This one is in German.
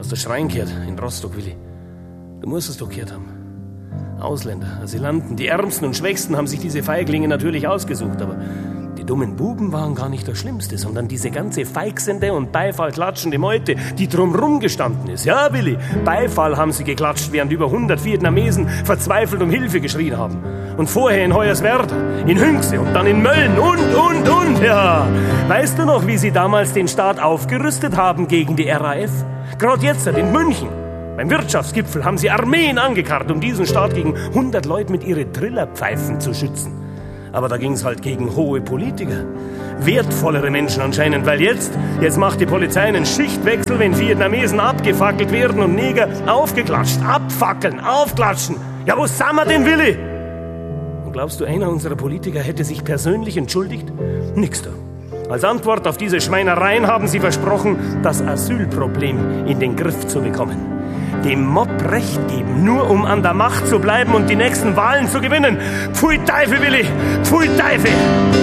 Hast du Schrein gehört in Rostock, Willi? Du musst es doch gehört haben. Ausländer, Asylanten, die Ärmsten und Schwächsten haben sich diese Feiglinge natürlich ausgesucht, aber die dummen Buben waren gar nicht das Schlimmste, sondern diese ganze feixende und Beifall klatschende Meute, die drumrum gestanden ist. Ja, Willi, Beifall haben sie geklatscht, während über 100 Vietnamesen verzweifelt um Hilfe geschrien haben. Und vorher in Hoyerswerda, in Hünxe und dann in Mölln und, ja. Weißt du noch, wie sie damals den Staat aufgerüstet haben gegen die RAF? Gerade jetzt in München. Beim Wirtschaftsgipfel haben sie Armeen angekarrt, um diesen Staat gegen 100 Leute mit ihren Trillerpfeifen zu schützen. Aber da ging's halt gegen hohe Politiker. Wertvollere Menschen anscheinend, weil jetzt macht die Polizei einen Schichtwechsel, wenn Vietnamesen abgefackelt werden und Neger aufgeklatscht. Abfackeln, aufklatschen. Ja, wo sind wir denn, Willi? Und glaubst du, einer unserer Politiker hätte sich persönlich entschuldigt? Nix da. Als Antwort auf diese Schweinereien haben sie versprochen, das Asylproblem in den Griff zu bekommen. Dem Mob Recht geben, nur um an der Macht zu bleiben und die nächsten Wahlen zu gewinnen. Pfui Teufel, Willi! Pfui Teufel!